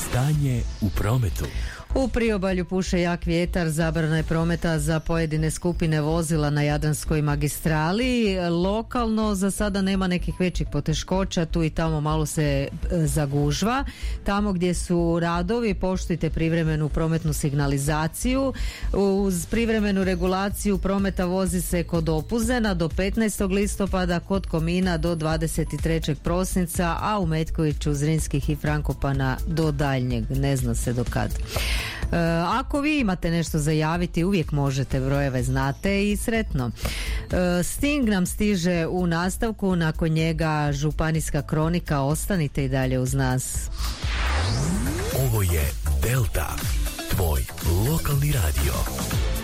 Stanje u prometu. U priobalju puše jak vjetar, zabrana je prometa za pojedine skupine vozila na Jadranskoj magistrali. Lokalno za sada nema nekih većih poteškoća, tu i tamo malo se zagužva. Tamo gdje su radovi poštujte privremenu prometnu signalizaciju. Uz privremenu regulaciju prometa vozi se kod Opuzena do 15. listopada, kod Komina do 23. prosinca, a u Metkoviću, Zrinskih i Frankopana do daljnjeg, ne zna se do kad. Ako vi imate nešto za javiti, uvijek možete, brojeve znate i sretno. Sting nam stiže u nastavku, nakon njega županijska kronika, ostanite i dalje uz nas. Ovo je Delta, tvoj lokalni radio.